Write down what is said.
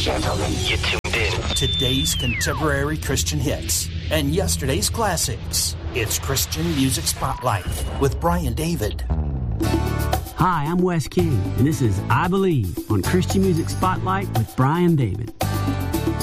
gentlemen, you tuned in. Today's contemporary Christian hits and yesterday's classics. It's Christian Music Spotlight with Brian David. Hi, I'm Wes King, and this is I Believe on Christian Music Spotlight with Brian David.